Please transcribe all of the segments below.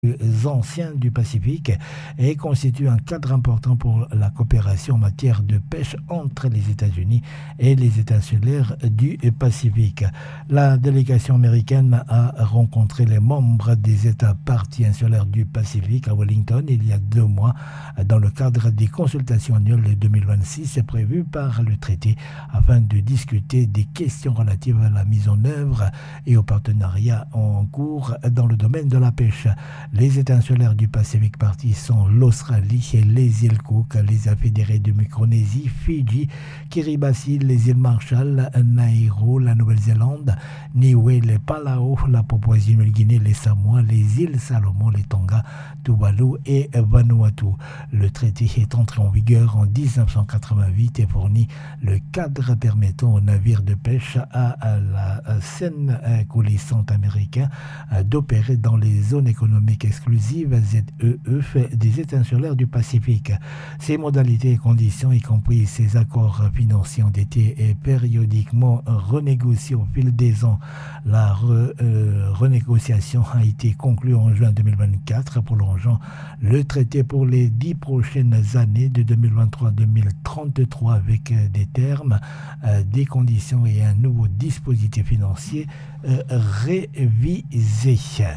anciens du Pacifique et constitue un cadre important pour la coopération en matière de pêche entre les États-Unis et les États insulaires du Pacifique. La délégation américaine a rencontré les membres des États parties insulaires du Pacifique à Wellington il y a 2 mois dans le cadre des consultations annuelles de 2026 prévues par le traité afin de discuter des questions relatives à la mise en œuvre et au partenariat en cours dans le domaine de la pêche. Les États insulaires du Pacifique partis sont l'Australie, les îles Cook, les îles fédérées de Micronésie, Fidji, Kiribati, les îles Marshall, Nauru, la Nouvelle-Zélande, Niue, les Palau, la Papouasie-Nouvelle-Guinée, les Samoa, les îles Salomon, les Tonga, Tuvalu et Vanuatu. Le traité est entré en vigueur en 1988 et fournit le cadre permettant aux navires de pêche à la scène coulissante américain d'opérer dans les zones économiques exclusive ZEE des États insulaires du Pacifique. Ces modalités et conditions, y compris ces accords financiers, ont été périodiquement renégociés au fil des ans. La renégociation a été conclue en juin 2024, prolongeant le traité pour les 10 prochaines années de 2023 à 2033 avec des termes, des conditions et un nouveau dispositif financier révisé.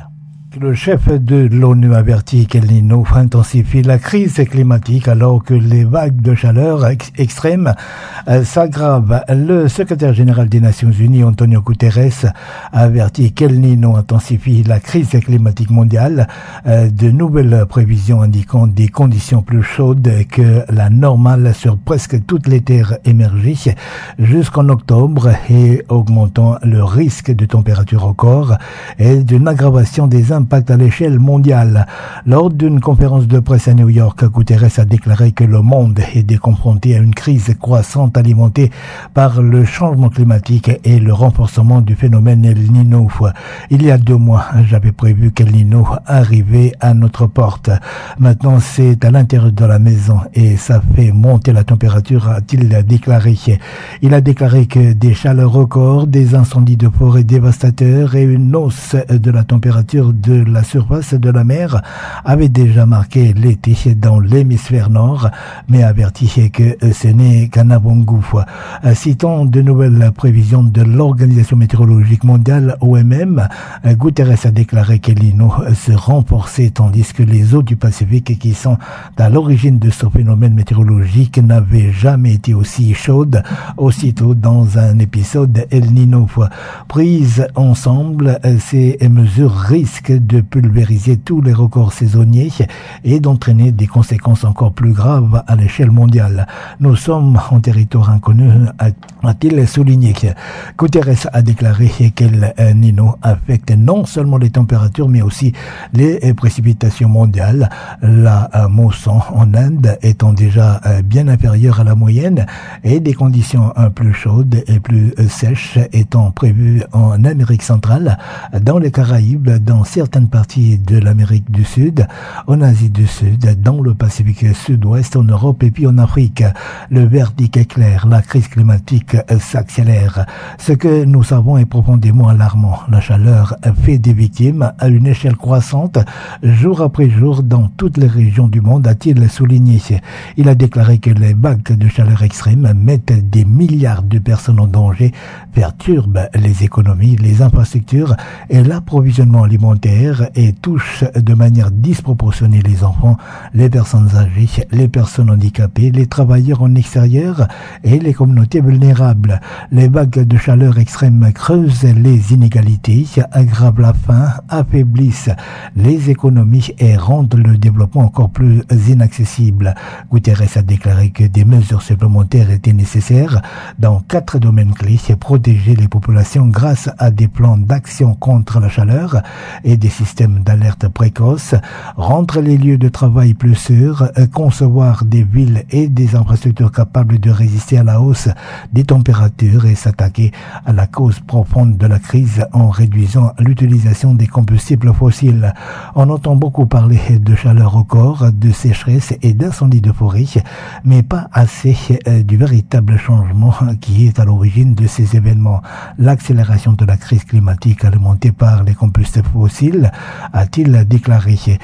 Le chef de l'ONU avertit qu'El Niño intensifie la crise climatique alors que les vagues de chaleur extrêmes s'aggravent. Le secrétaire général des Nations Unies, Antonio Guterres, a averti qu'El Niño intensifie la crise climatique mondiale. De nouvelles prévisions indiquant des conditions plus chaudes que la normale sur presque toutes les terres émergées jusqu'en octobre et augmentant le risque de température record et d'une aggravation des impacts à l'échelle mondiale. Lors d'une conférence de presse à New York, Guterres a déclaré que le monde est confronté à une crise croissante alimentée par le changement climatique et le renforcement du phénomène El Niño. Il y a 2 mois, j'avais prévu qu'El Niño arrivait à notre porte. Maintenant, c'est à l'intérieur de la maison et ça fait monter la température, a-t-il déclaré. Il a déclaré que des chaleurs records, des incendies de forêt dévastateurs et une hausse de la température de la surface de la mer avait déjà marqué l'été dans l'hémisphère nord, mais averti que ce n'est qu'un avant-goût. Citant de nouvelles prévisions de l'Organisation météorologique mondiale OMM, Guterres a déclaré qu'El Niño se renforçait tandis que les eaux du Pacifique qui sont à l'origine de ce phénomène météorologique n'avaient jamais été aussi chaudes aussitôt dans un épisode El Niño. Prises ensemble, ces mesures risquent de pulvériser tous les records saisonniers et d'entraîner des conséquences encore plus graves à l'échelle mondiale. Nous sommes en territoire inconnu, a-t-il souligné. Guterres a déclaré qu'El Niño affecte non seulement les températures mais aussi les précipitations mondiales. La mousson en Inde étant déjà bien inférieure à la moyenne et des conditions plus chaudes et plus sèches étant prévues en Amérique centrale, dans les Caraïbes, dans certaines parties de l'Amérique du Sud, en Asie du Sud, dans le Pacifique Sud-Ouest, en Europe et puis en Afrique. Le verdict est clair, la crise climatique s'accélère. Ce que nous savons est profondément alarmant. La chaleur fait des victimes à une échelle croissante, jour après jour, dans toutes les régions du monde, a-t-il souligné. Il a déclaré que les vagues de chaleur extrême mettent des milliards de personnes en danger, perturbent les économies, les infrastructures et l'approvisionnement alimentaire et touche de manière disproportionnée les enfants, les personnes âgées, les personnes handicapées, les travailleurs en extérieur et les communautés vulnérables. Les vagues de chaleur extrême creusent les inégalités, aggravent la faim, affaiblissent les économies et rendent le développement encore plus inaccessible. Guterres a déclaré que des mesures supplémentaires étaient nécessaires dans 4 domaines clés: protéger les populations grâce à des plans d'action contre la chaleur et des systèmes d'alerte précoce, rendre les lieux de travail plus sûrs, concevoir des villes et des infrastructures capables de résister à la hausse des températures et s'attaquer à la cause profonde de la crise en réduisant l'utilisation des combustibles fossiles. On entend beaucoup parler de chaleur record, de sécheresse et d'incendies de forêt, mais pas assez du véritable changement qui est à l'origine de ces événements. L'accélération de la crise climatique alimentée par les combustibles fossiles difficile, a-t-il déclaré.